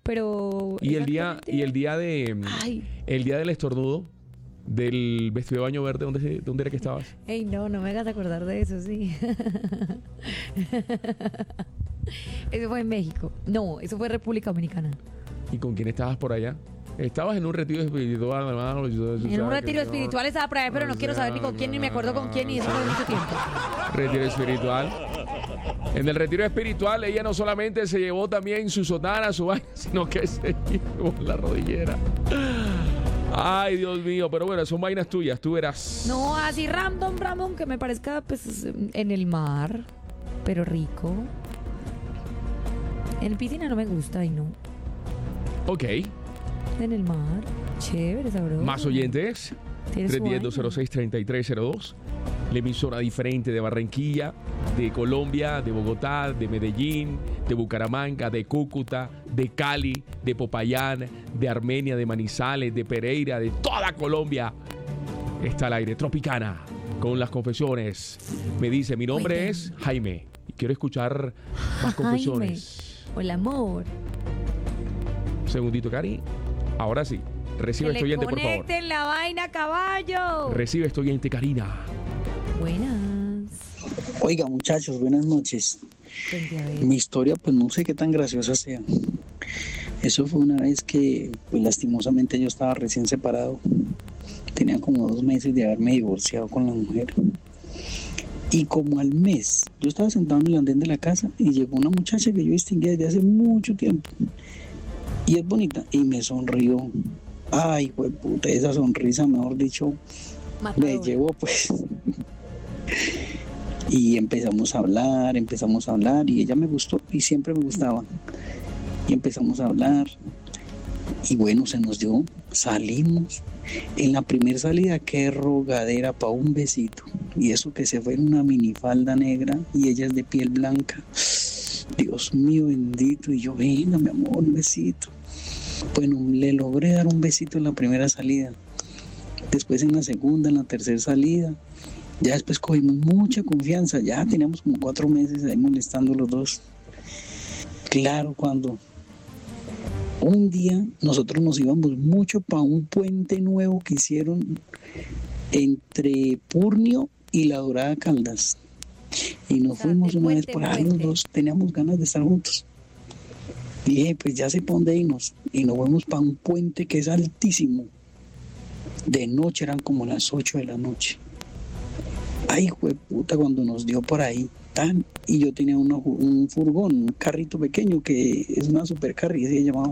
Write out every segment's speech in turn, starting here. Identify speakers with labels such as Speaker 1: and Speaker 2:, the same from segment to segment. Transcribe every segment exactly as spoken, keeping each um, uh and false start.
Speaker 1: pero...
Speaker 2: Y el día, y el día de...
Speaker 1: Ay.
Speaker 2: El día del estornudo, del vestido de baño verde, ¿dónde, dónde era que estabas?
Speaker 1: Ey, no, no me hagas acordar de eso, sí. Eso fue en México. No, eso fue República Dominicana.
Speaker 2: ¿Y con quién estabas por allá? Estabas en un retiro espiritual, hermano.
Speaker 1: En un retiro espiritual estaba por ahí, pero no quiero saber ni con quién, ni me acuerdo con quién, y eso fue mucho tiempo.
Speaker 2: Retiro espiritual. En el retiro espiritual, ella no solamente se llevó también su sotana, su vaina, sino que se llevó la rodillera. Ay, Dios mío, pero bueno, son vainas tuyas, tú verás.
Speaker 1: No, así random, random, que me parezca pues en el mar, pero rico. En piscina no me gusta y no.
Speaker 2: Ok.
Speaker 1: En el mar, chévere, sabroso.
Speaker 2: Más oyentes, tres uno cero, dos cero seis, tres tres cero dos. La emisora diferente de Barranquilla, de Colombia, de Bogotá, de Medellín, de Bucaramanga, de Cúcuta, de Cali, de Popayán, de Armenia, de Manizales, de Pereira, de toda Colombia. Está al aire Tropicana con las confesiones. Me dice, mi nombre
Speaker 1: Cuéntame.
Speaker 2: es Jaime y quiero escuchar más confesiones.
Speaker 1: Jaime. Hola, amor.
Speaker 2: Segundito, Cari. Ahora sí. Recibe
Speaker 1: Que
Speaker 2: este
Speaker 1: le
Speaker 2: oyente, por favor.
Speaker 1: conecten la vaina, caballo.
Speaker 2: Recibe este oyente, Karina.
Speaker 1: Buenas.
Speaker 3: Oiga, muchachos, buenas noches.
Speaker 1: Vente a ver.
Speaker 3: Mi historia, pues no sé qué tan graciosa sea. Eso fue una vez que, pues lastimosamente yo estaba recién separado. Tenía como dos meses de haberme divorciado con la mujer. Y como al mes, yo estaba sentado en el andén de la casa y llegó una muchacha que yo distinguía desde hace mucho tiempo. Y es bonita. Y me sonrió. Ay, pues puta, esa sonrisa, mejor dicho,
Speaker 1: Matador.
Speaker 3: me llevó pues. Y empezamos a hablar, empezamos a hablar y ella me gustó y siempre me gustaba. Y empezamos a hablar y bueno, se nos dio, salimos. En la primera salida, qué rogadera para un besito. Y eso que se fue en una minifalda negra y ella es de piel blanca. Dios mío bendito. Y yo, venga mi amor, un besito. Bueno, le logré dar un besito en la primera salida. Después en la segunda, en la tercera salida. Ya después cogimos mucha confianza. Ya teníamos como cuatro meses ahí molestando los dos. Claro, cuando un día nosotros nos íbamos mucho para un puente nuevo que hicieron entre Purnio y La Dorada Caldas. Y nos
Speaker 1: O sea,
Speaker 3: fuimos
Speaker 1: de
Speaker 3: una vez
Speaker 1: puente
Speaker 3: por
Speaker 1: en
Speaker 3: ahí, los
Speaker 1: puente.
Speaker 3: dos teníamos ganas de estar juntos. Dije, pues ya sé para dónde irnos. Y nos fuimos para un puente que es altísimo. De noche eran como las ocho de la noche. Ay, jueputa, cuando nos dio por ahí, tan. Y yo tenía una, un furgón, un carrito pequeño que es una supercarry, se llamaba.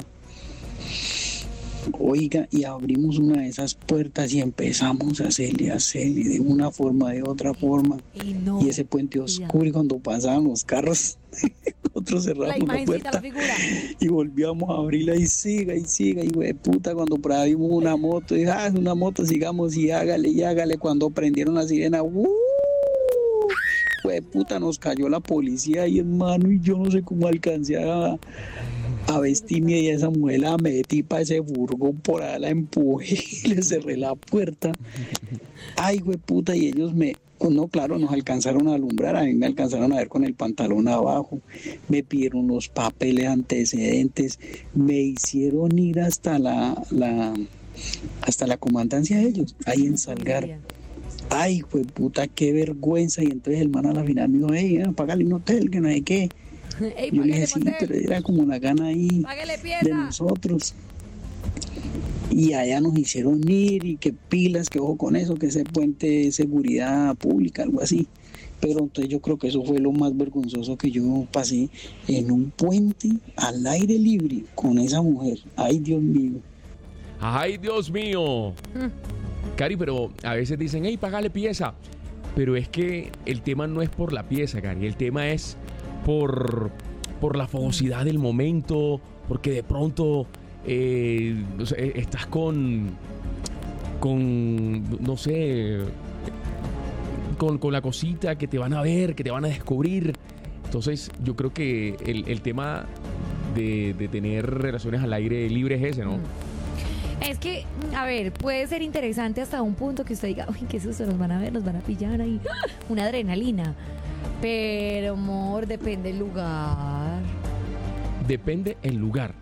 Speaker 3: Oiga, y abrimos una de esas puertas y empezamos a hacerle, a hacerle de una forma, de otra forma.
Speaker 1: Y no.
Speaker 3: Y ese puente oscuro, y cuando pasaban los carros, nosotros
Speaker 1: La
Speaker 3: cerramos la,
Speaker 1: imagencita,
Speaker 3: puerta
Speaker 1: la figura.
Speaker 3: y volvíamos a abrirla y siga y siga. Y de puta, cuando por ahí vimos una moto, y ah, es una moto, sigamos y hágale y hágale. Cuando prendieron la sirena, ¡uh! Fue puta, nos cayó la policía ahí, hermano, y yo no sé cómo alcancé a, a vestirme y a esa mujer la metí para ese furgón, por ahí la empujé y le cerré la puerta. Ay, güey, puta, y ellos me, no, claro, nos alcanzaron a alumbrar, a mí me alcanzaron a ver con el pantalón abajo, me pidieron los papeles antecedentes, me hicieron ir hasta la, la hasta la comandancia de ellos, ahí en Salgar. Ay, güey, puta, qué vergüenza. Y entonces el man a la final me dijo, hey, págale un hotel, que no hay qué.
Speaker 1: Ey,
Speaker 3: Yo le
Speaker 1: págale
Speaker 3: dije, sí,
Speaker 1: motel.
Speaker 3: pero era como la gana ahí
Speaker 1: Págale
Speaker 3: de
Speaker 1: pieza.
Speaker 3: nosotros. Y allá nos hicieron ir y que pilas, que ojo con eso, que ese puente es seguridad pública, algo así. Pero entonces yo creo que eso fue lo más vergonzoso que yo pasé en un puente al aire libre con esa mujer. Ay, Dios mío.
Speaker 2: Ay, Dios mío. Cari, pero a veces dicen, hey, págale pieza. Pero es que el tema no es por la pieza, Cari. El tema es por, por la fogosidad del momento. Porque de pronto eh, o sea, estás con, con, no sé, con, con la cosita que te van a ver, que te van a descubrir. Entonces yo creo que el, el tema de, de tener relaciones al aire libre es ese, ¿no?
Speaker 1: Es que, a ver, puede ser interesante hasta un punto que usted diga, uy, qué susto, nos van a ver, nos van a pillar ahí. ¡Ah! Una adrenalina. Pero, amor, depende del lugar.
Speaker 2: Depende el lugar.